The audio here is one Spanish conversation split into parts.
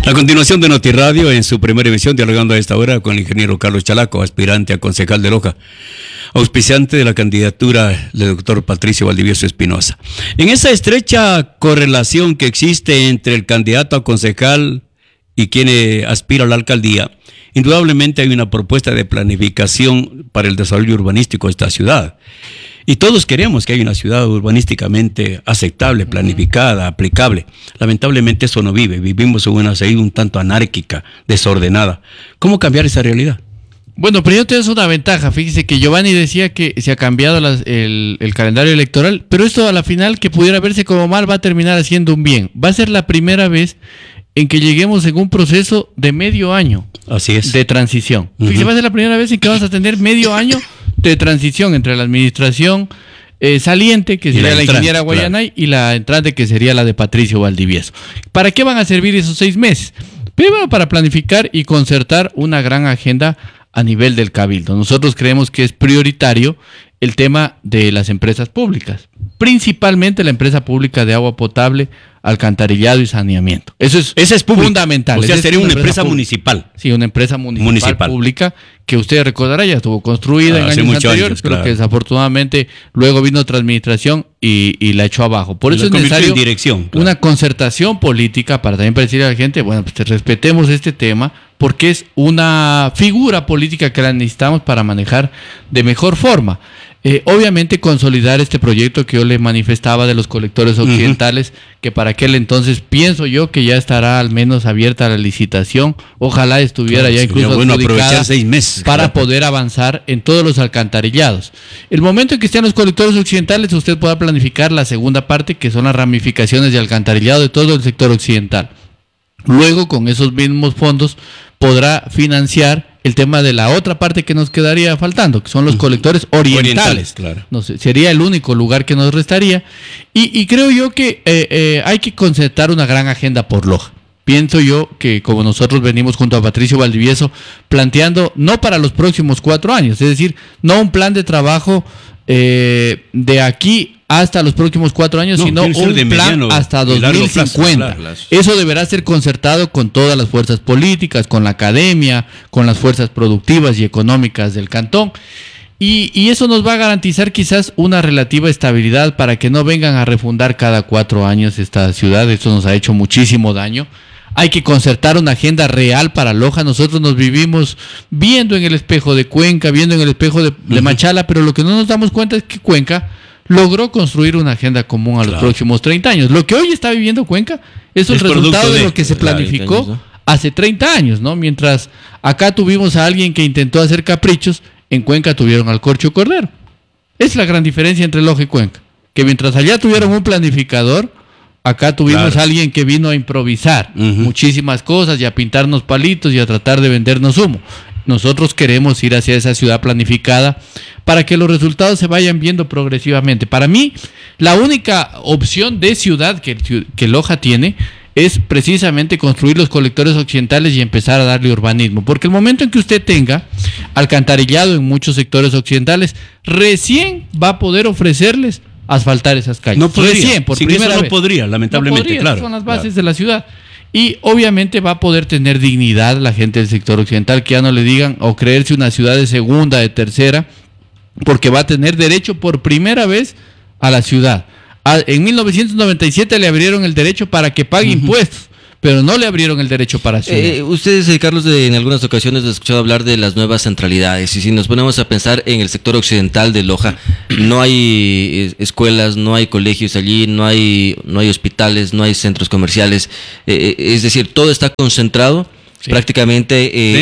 La continuación de NotiRadio en su primera emisión, dialogando a esta hora con el ingeniero Carlos Chalaco, aspirante a concejal de Loja, auspiciante de la candidatura del doctor Patricio Valdivieso Espinosa. En esa estrecha correlación que existe entre el candidato a concejal y quien aspira a la alcaldía, indudablemente hay una propuesta de planificación para el desarrollo urbanístico de esta ciudad. Y todos queremos que haya una ciudad urbanísticamente aceptable, planificada, aplicable. Lamentablemente eso no vive. Vivimos en una ciudad un tanto anárquica, desordenada. ¿Cómo cambiar esa realidad? Bueno, pero yo tengo una ventaja. Fíjese que Giovanni decía que se ha cambiado el calendario electoral, pero esto a la final, que pudiera verse como mal, va a terminar haciendo un bien. Va a ser la primera vez en que lleguemos en un proceso de medio año. Así es. De transición. Fíjese, va a ser la primera vez en que vamos a tener medio año de transición entre la administración saliente, que sería la ingeniera Guayanay, claro, y la entrante, que sería la de Patricio Valdivieso. ¿Para qué van a servir esos 6 meses? Primero, para planificar y concertar una gran agenda a nivel del Cabildo. Nosotros creemos que es prioritario el tema de las empresas públicas, principalmente la empresa pública de agua potable, alcantarillado y saneamiento. Esa es fundamental. O sea, sería una empresa municipal. Sí, una empresa municipal pública que usted recordará ya estuvo construida en años anteriores, pero que desafortunadamente luego vino otra administración y la echó abajo. Por eso es necesario una concertación política para también decirle a la gente, bueno, pues respetemos este tema, porque es una figura política que la necesitamos para manejar de mejor forma. Obviamente consolidar este proyecto que yo le manifestaba de los colectores occidentales, que para aquel entonces pienso yo que ya estará al menos abierta la licitación, ojalá estuviera ya incluso adjudicada 6 meses para poder avanzar en todos los alcantarillados. El momento en que estén los colectores occidentales, usted pueda planificar la segunda parte, que son las ramificaciones de alcantarillado de todo el sector occidental. Luego, con esos mismos fondos, podrá financiar el tema de la otra parte que nos quedaría faltando, que son los colectores orientales. Claro. No sé, sería el único lugar que nos restaría. Y creo yo que hay que concertar una gran agenda por Loja. Pienso yo que como nosotros venimos junto a Patricio Valdivieso planteando, no para los próximos 4 años, es decir, no un plan de trabajo de aquí hasta los próximos 4 años, sino un plan hasta 2050. Eso deberá ser concertado con todas las fuerzas políticas, con la academia, con las fuerzas productivas y económicas del cantón. Y eso nos va a garantizar quizás una relativa estabilidad para que no vengan a refundar cada 4 años esta ciudad. Eso nos ha hecho muchísimo daño. Hay que concertar una agenda real para Loja. Nosotros nos vivimos viendo en el espejo de Cuenca, viendo en el espejo de Machala, pero lo que no nos damos cuenta es que Cuenca logró construir una agenda común a los próximos 30 años. Lo que hoy está viviendo Cuenca es el resultado de lo que se planificó hace 30 años, ¿no? Mientras acá tuvimos a alguien que intentó hacer caprichos, en Cuenca tuvieron al Corcho Cordero. Es la gran diferencia entre Loja y Cuenca, que mientras allá tuvieron un planificador, acá tuvimos a alguien que vino a improvisar muchísimas cosas y a pintarnos palitos y a tratar de vendernos humo. Nosotros queremos ir hacia esa ciudad planificada para que los resultados se vayan viendo progresivamente. Para mí, la única opción de ciudad que Loja tiene es precisamente construir los colectores occidentales y empezar a darle urbanismo. Porque el momento en que usted tenga alcantarillado en muchos sectores occidentales, recién va a poder ofrecerles asfaltar esas calles. No podría. Recién, por primera vez. No podría, lamentablemente, claro. Son las bases de la ciudad. Y obviamente va a poder tener dignidad la gente del sector occidental, que ya no le digan o creerse una ciudad de segunda, de tercera, porque va a tener derecho por primera vez a la ciudad. En 1997 le abrieron el derecho para que pague impuestos, pero no le abrieron el derecho para ciudad. Ustedes, Carlos, en algunas ocasiones he escuchado hablar de las nuevas centralidades, y si nos ponemos a pensar en el sector occidental de Loja, no hay escuelas, no hay colegios allí, no hay hospitales, no hay centros comerciales, es decir, todo está concentrado prácticamente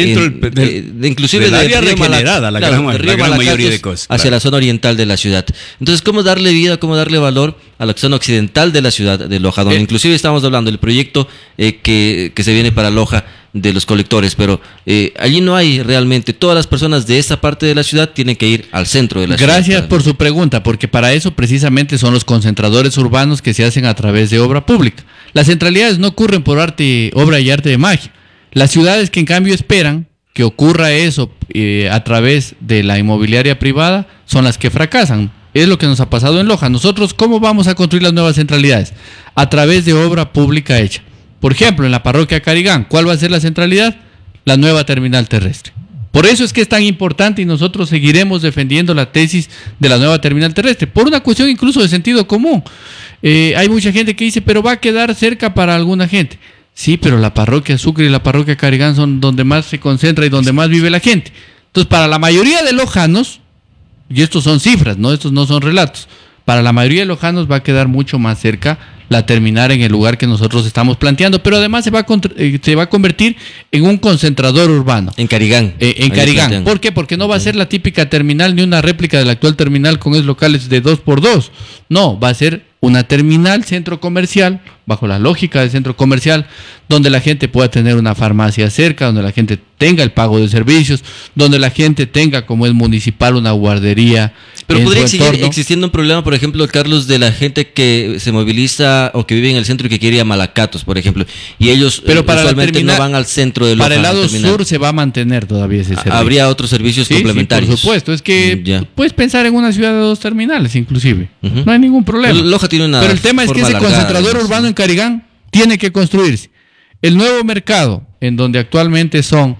dentro inclusive del área regenerada, la gran mayoría de cosas, hacia la zona oriental de la ciudad. Entonces, ¿cómo darle vida, cómo darle valor a la zona occidental de la ciudad de Loja, donde inclusive estamos hablando del proyecto que se viene para Loja de los colectores, pero allí no hay realmente, todas las personas de esa parte de la ciudad tienen que ir al centro de la ciudad. Gracias por su pregunta, porque para eso precisamente son los concentradores urbanos que se hacen a través de obra pública. Las centralidades no ocurren por obra y arte de magia. Las ciudades que en cambio esperan que ocurra eso a través de la inmobiliaria privada son las que fracasan. Es lo que nos ha pasado en Loja. Nosotros, ¿cómo vamos a construir las nuevas centralidades? A través de obra pública hecha. Por ejemplo, en la parroquia Carigán, ¿cuál va a ser la centralidad? La nueva terminal terrestre. Por eso es que es tan importante y nosotros seguiremos defendiendo la tesis de la nueva terminal terrestre, por una cuestión incluso de sentido común. Hay mucha gente que dice, pero va a quedar cerca para alguna gente. Sí, pero la parroquia Sucre y la parroquia Carigán son donde más se concentra y donde más vive la gente. Entonces, para la mayoría de lojanos, y estos son cifras, ¿no? Estos no son relatos, para la mayoría de lojanos va a quedar mucho más cerca la terminar en el lugar que nosotros estamos planteando, pero además se va a convertir en un concentrador urbano. En Carigán. En Carigán. ¿Por qué? Porque no va a ser la típica terminal ni una réplica de la actual terminal con esos locales de 2x2. No, va a ser una terminal centro comercial, bajo la lógica del centro comercial, donde la gente pueda tener una farmacia cerca, donde la gente tenga el pago de servicios, donde la gente tenga, como es municipal, una guardería. Pero podría seguir existiendo un problema, por ejemplo, Carlos, de la gente que se moviliza o que vive en el centro y que quiere ir a Malacatos, por ejemplo, y ellos usualmente no van al centro de Loja. Para el lado sur se va a mantener todavía ese servicio. Habría otros servicios complementarios. Sí, por supuesto. Es que puedes pensar en una ciudad de 2 terminales, inclusive. No hay ningún problema. Loja tiene una Pero el tema es que ese concentrador urbano en Carigán tiene que construirse. El nuevo mercado, en donde actualmente son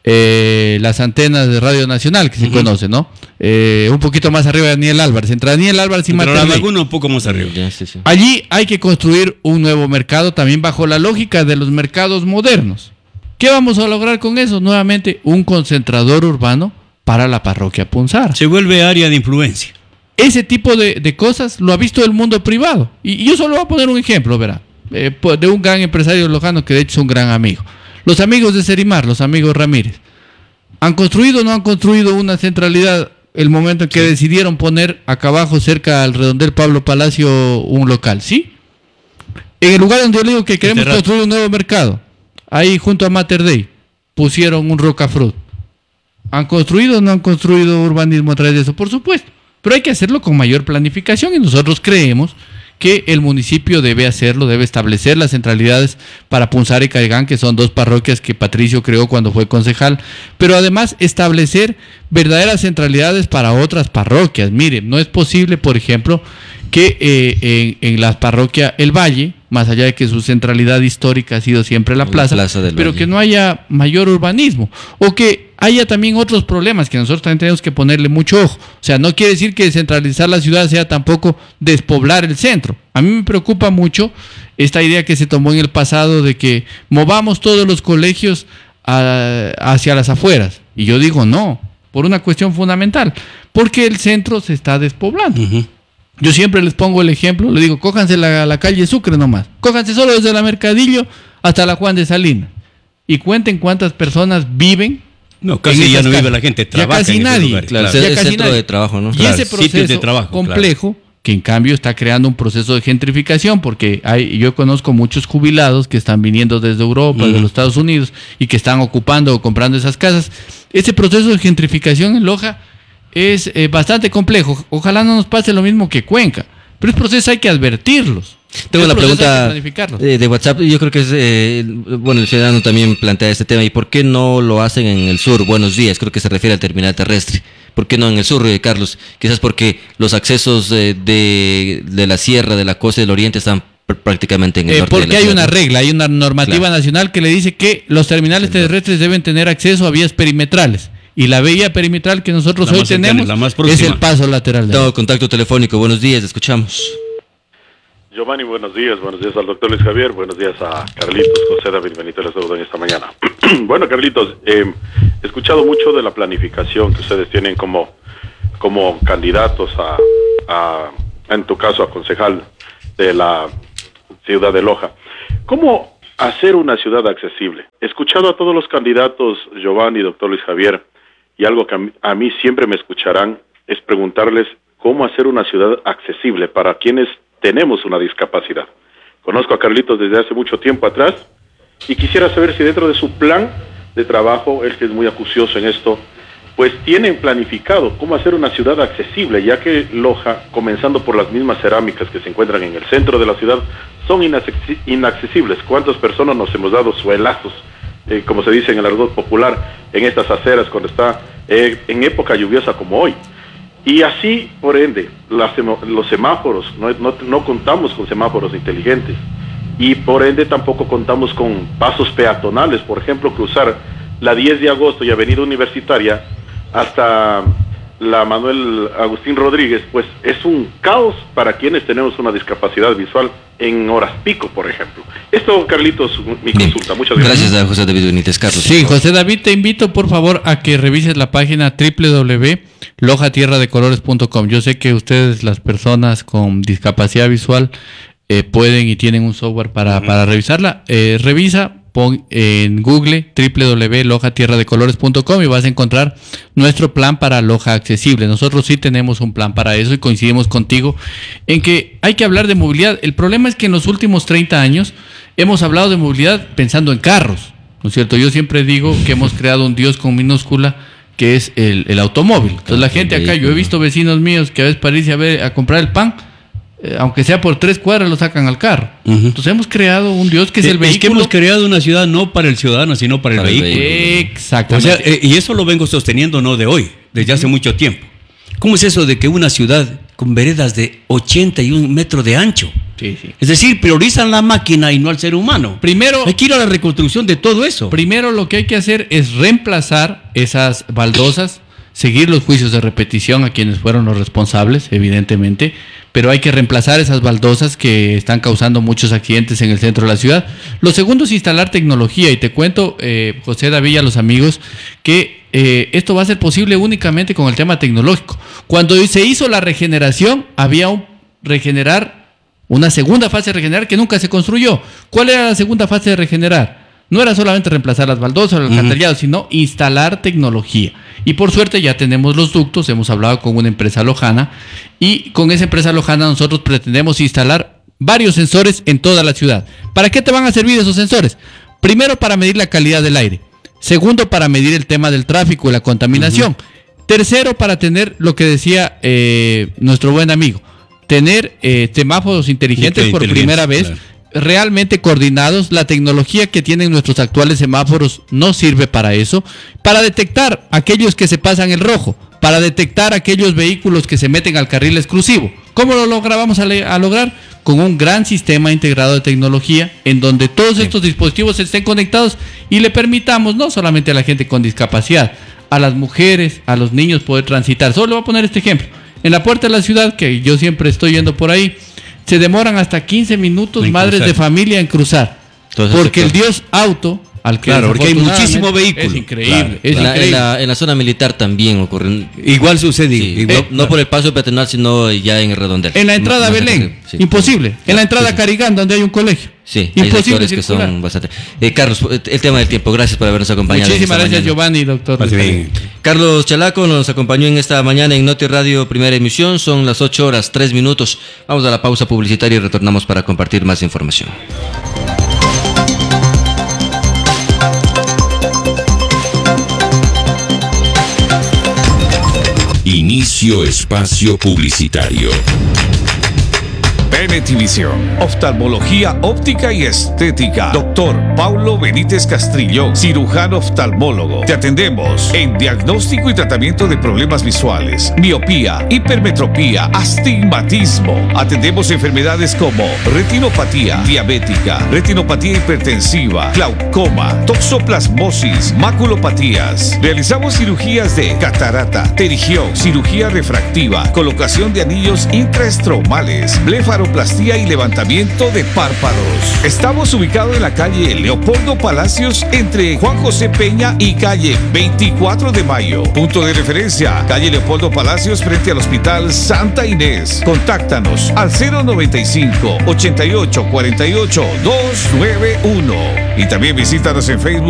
las antenas de Radio Nacional, que se conoce, ¿no? Un poquito más arriba de Daniel Álvarez, entre Daniel Álvarez y Materley. Alguno un poco más arriba. Sí. Allí hay que construir un nuevo mercado, también bajo la lógica de los mercados modernos. ¿Qué vamos a lograr con eso? Nuevamente, un concentrador urbano para la parroquia Punzara. Se vuelve área de influencia. Ese tipo de cosas lo ha visto el mundo privado. Y yo solo voy a poner un ejemplo, verá, de un gran empresario lojano que de hecho es un gran amigo. Los amigos de Serimar, los amigos Ramírez, ¿han construido o no han construido una centralidad el momento en que decidieron poner acá abajo, cerca al redondel Pablo Palacio, un local? ¿Sí? En el lugar donde yo le digo que queremos construir un nuevo mercado, ahí junto a Mater Dei, pusieron un Rocafruit. ¿Han construido o no han construido urbanismo a través de eso? Por supuesto. Pero hay que hacerlo con mayor planificación y nosotros creemos que el municipio debe hacerlo, debe establecer las centralidades para Punzara y Carigán, que son 2 parroquias que Patricio creó cuando fue concejal, pero además establecer verdaderas centralidades para otras parroquias. Mire, no es posible, por ejemplo, que en la parroquia El Valle, más allá de que su centralidad histórica ha sido siempre la plaza del pero Valle, que no haya mayor urbanismo, o que haya también otros problemas que nosotros también tenemos que ponerle mucho ojo. O sea, no quiere decir que descentralizar la ciudad sea tampoco despoblar el centro. A mí me preocupa mucho esta idea que se tomó en el pasado de que movamos todos los colegios hacia las afueras. Y yo digo no, por una cuestión fundamental, porque el centro se está despoblando. Yo siempre les pongo el ejemplo, les digo, cójanse la calle Sucre nomás, cójanse solo desde la Mercadillo hasta la Juan de Salinas y cuenten cuántas personas viven. No, casi ya no vive la gente, trabaja. Ya casi nadie. Claro, es centro de trabajo, ¿no? Y ese proceso de trabajo, complejo, que en cambio está creando un proceso de gentrificación, porque yo conozco muchos jubilados que están viniendo desde Europa, de los Estados Unidos, y que están ocupando o comprando esas casas. Ese proceso de gentrificación en Loja es bastante complejo. Ojalá no nos pase lo mismo que Cuenca, pero esos procesos hay que advertirlos. Tengo la pregunta de WhatsApp. Yo creo que es, el ciudadano también plantea este tema. ¿Y por qué no lo hacen en el sur? Buenos días, creo que se refiere al terminal terrestre. ¿Por qué no en el sur, Carlos? Quizás porque los accesos de la sierra, de la costa y del oriente están prácticamente en el norte. Porque hay una regla, hay una normativa nacional que le dice que los terminales terrestres deben tener acceso a vías perimetrales. Y la vía perimetral que nosotros hoy tenemos es el paso lateral. Tengo contacto telefónico. Buenos días, escuchamos. Giovanni, buenos días al doctor Luis Javier, buenos días a Carlitos, José David Benito, les saludo en esta mañana. Bueno, Carlitos, he escuchado mucho de la planificación que ustedes tienen como candidatos en tu caso, a concejal de la ciudad de Loja. ¿Cómo hacer una ciudad accesible? He escuchado a todos los candidatos, Giovanni, doctor Luis Javier, y algo que a mí siempre me escucharán es preguntarles cómo hacer una ciudad accesible para quienes tenemos una discapacidad. Conozco a Carlitos desde hace mucho tiempo atrás y quisiera saber si dentro de su plan de trabajo, él que es muy acucioso en esto, pues tienen planificado cómo hacer una ciudad accesible, ya que Loja, comenzando por las mismas cerámicas que se encuentran en el centro de la ciudad, son inaccesibles. ¿Cuántas personas nos hemos dado suelazos, como se dice en el argot popular, en estas aceras cuando está en época lluviosa como hoy? Y así, por ende, los semáforos, no contamos con semáforos inteligentes. y por ende tampoco contamos con pasos peatonales. Por ejemplo, cruzar la 10 de agosto y Avenida Universitaria hasta la Manuel Agustín Rodríguez, pues es un caos para quienes tenemos una discapacidad visual en horas pico, por ejemplo. Esto, Carlitos, mi consulta. Muchas gracias. Gracias a José David Benítez. Carlos. Sí, José David, te invito por favor a que revises la página www.lojatierradecolores.com. Yo sé que ustedes, las personas con discapacidad visual, pueden y tienen un software para revisarla. Revisa. Pon en Google www.lojatierradecolores.com y vas a encontrar nuestro plan para Loja accesible. Nosotros sí tenemos un plan para eso y coincidimos contigo en que hay que hablar de movilidad. El problema es que en los últimos 30 años hemos hablado de movilidad pensando en carros, ¿no es cierto? Yo siempre digo que hemos creado un Dios con minúscula que es el automóvil. Entonces la gente acá, yo he visto vecinos míos que a veces para irse a comprar el pan, aunque sea por 3 cuadras, lo sacan al carro. Entonces hemos creado un Dios que es el vehículo. Es que hemos creado una ciudad no para el ciudadano, sino para el vehículo. Exactamente. O sea, y eso lo vengo sosteniendo no de hoy, desde hace mucho tiempo. ¿Cómo es eso de que una ciudad con veredas de 81 metros de ancho? Sí. Es decir, priorizan la máquina y no al ser humano. Primero, hay que ir a la reconstrucción de todo eso. Primero lo que hay que hacer es reemplazar esas baldosas, seguir los juicios de repetición a quienes fueron los responsables, evidentemente, pero hay que reemplazar esas baldosas que están causando muchos accidentes en el centro de la ciudad. Lo segundo es instalar tecnología, y te cuento, José David, a los amigos, que esto va a ser posible únicamente con el tema tecnológico. Cuando se hizo la regeneración, había una segunda fase de regenerar que nunca se construyó. ¿Cuál era la segunda fase de regenerar? No era solamente reemplazar las baldosas o el alcantarillado, sino instalar tecnología. Y por suerte ya tenemos los ductos, hemos hablado con una empresa lojana, y con esa empresa lojana nosotros pretendemos instalar varios sensores en toda la ciudad. ¿Para qué te van a servir esos sensores? Primero, para medir la calidad del aire. Segundo, para medir el tema del tráfico y la contaminación. Tercero, para tener lo que decía nuestro buen amigo, tener semáforos inteligentes por primera vez. Claro. Realmente coordinados. La tecnología que tienen nuestros actuales semáforos no sirve para eso, para detectar aquellos que se pasan el rojo, para detectar aquellos vehículos que se meten al carril exclusivo. ¿Cómo lo logramos a lograr? Con un gran sistema integrado de tecnología en donde todos estos dispositivos estén conectados y le permitamos no solamente a la gente con discapacidad, a las mujeres, a los niños poder transitar. Solo voy a poner este ejemplo. En la puerta de la ciudad, que yo siempre estoy yendo por ahí, se demoran hasta 15 minutos madres de familia en cruzar. Entonces, porque el Dios auto, al que porque hay muchísimo vehículo. Es increíble. Claro. En la zona militar también ocurren. Igual sucede. Sí, no por el paso peatonal, sino ya en el redondel. En la entrada a Belén, imposible. En la entrada a Carigán, donde hay un colegio. Sí, imposible hay que son bastante. Carlos, el tema del tiempo, gracias por habernos acompañado. Muchísimas gracias, Giovanni, doctor. Carlos Chalaco nos acompañó en esta mañana en Noti Radio Primera Emisión. Son las 8:03. Vamos a la pausa publicitaria y retornamos para compartir más información. Inicio espacio publicitario. Venetivision, oftalmología óptica y estética. Doctor Paulo Benítez Castrillo, cirujano oftalmólogo. Te atendemos en diagnóstico y tratamiento de problemas visuales, miopía, hipermetropía, astigmatismo. Atendemos enfermedades como retinopatía diabética, retinopatía hipertensiva, glaucoma, toxoplasmosis, maculopatías. Realizamos cirugías de catarata, pterigión, cirugía refractiva, colocación de anillos intraestromales, blefaroplastia y levantamiento de párpados. Estamos ubicados en la calle Leopoldo Palacios entre Juan José Peña y calle 24 de Mayo. Punto de referencia, calle Leopoldo Palacios frente al Hospital Santa Inés. Contáctanos al 095 88 48 291 y también visítanos en Facebook